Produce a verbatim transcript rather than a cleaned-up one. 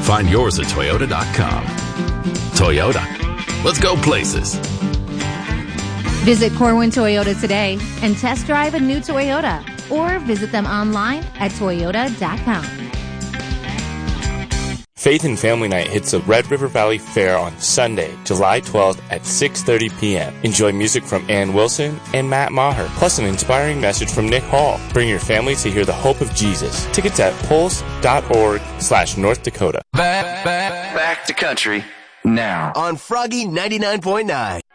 Find yours at Toyota dot com. Toyota. Let's go places. Visit Corwin Toyota today and test drive a new Toyota, or visit them online at Toyota dot com. Faith and Family Night hits the Red River Valley Fair on Sunday, July twelfth at six thirty p.m. Enjoy music from Ann Wilson and Matt Maher, plus an inspiring message from Nick Hall. Bring your family to hear the hope of Jesus. Tickets at pulse.org slash North Dakota. Back, back, back to country now on Froggy ninety-nine point nine.